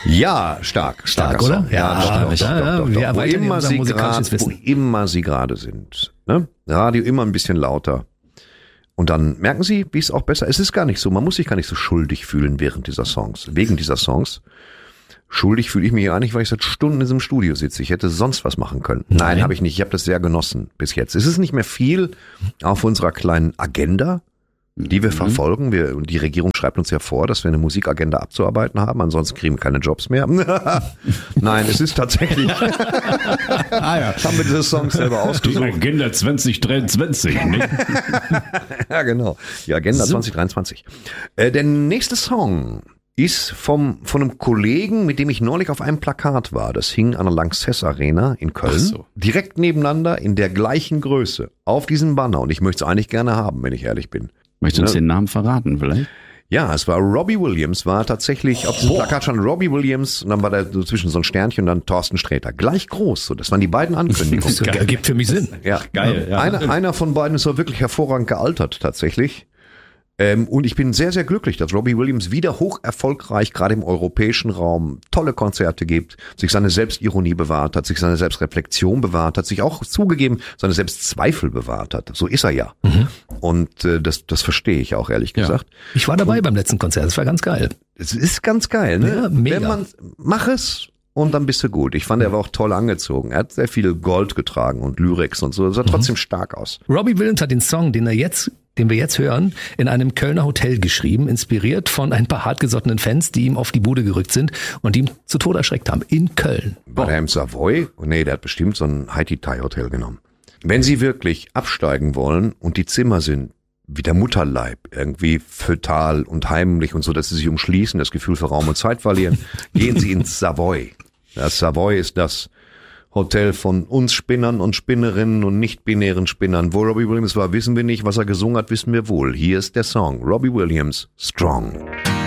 Ja, starker oder? Song. Ja, stark. wir erweitern unser musikalisches Wo Wissen. immer Sie gerade sind. Ne? Radio immer ein bisschen lauter. Und dann merken Sie, wie es auch besser ist. Es ist gar nicht so, man muss sich gar nicht so schuldig fühlen wegen dieser Songs. Schuldig fühle ich mich ja nicht, weil ich seit Stunden in diesem Studio sitze. Ich hätte sonst was machen können. Nein, habe ich nicht. Ich habe das sehr genossen bis jetzt. Es ist nicht mehr viel auf unserer kleinen Agenda, die wir verfolgen. Die Regierung schreibt uns ja vor, dass wir eine Musikagenda abzuarbeiten haben. Ansonsten kriegen wir keine Jobs mehr. Nein, es ist tatsächlich. Haben wir diese Songs selber ausgesucht. Die Agenda 2023. Ne? Ja, genau. Die Agenda 2023. Der nächste Song ist von einem Kollegen, mit dem ich neulich auf einem Plakat war. Das hing an der Lanxess Arena in Köln. Ach so. Direkt nebeneinander in der gleichen Größe. Auf diesem Banner. Und ich möchte es eigentlich gerne haben, wenn ich ehrlich bin. Möchtest du uns den Namen verraten vielleicht? Ja, es war Robbie Williams, war tatsächlich auf diesem Plakat schon Robbie Williams und dann war da so zwischen so ein Sternchen und dann Thorsten Sträter. Gleich groß, so. Das waren die beiden Ankündigungen. Das ergibt für mich Sinn. Ja, Geil, ja. Einer von beiden ist auch wirklich hervorragend gealtert, tatsächlich. Und ich bin sehr, sehr glücklich, dass Robbie Williams wieder hoch erfolgreich, gerade im europäischen Raum, tolle Konzerte gibt, sich seine Selbstironie bewahrt hat, sich seine Selbstreflexion bewahrt hat, sich auch zugegeben seine Selbstzweifel bewahrt hat. So ist er ja. Und das verstehe ich auch, ehrlich gesagt. Ich war dabei beim letzten Konzert, das war ganz geil. Es ist ganz geil, ne? Ja, mega. Mach es und dann bist du gut. Ich fand, er war auch toll angezogen. Er hat sehr viel Gold getragen und Lyrics und so. Das sah trotzdem stark aus. Robbie Williams hat den Song, den wir jetzt hören, in einem Kölner Hotel geschrieben, inspiriert von ein paar hartgesottenen Fans, die ihm auf die Bude gerückt sind und ihm zu Tode erschreckt haben. In Köln. War der im Savoy? Nee, der hat bestimmt so ein Haiti-Thai-Hotel genommen. Wenn Sie wirklich absteigen wollen und die Zimmer sind wie der Mutterleib, irgendwie fötal und heimlich und so, dass Sie sich umschließen, das Gefühl für Raum und Zeit verlieren, gehen Sie ins Savoy. Das Savoy ist das Hotel von uns Spinnern und Spinnerinnen und nicht-binären Spinnern. Wo Robbie Williams war, wissen wir nicht. Was er gesungen hat, wissen wir wohl. Hier ist der Song. Robbie Williams, Strong.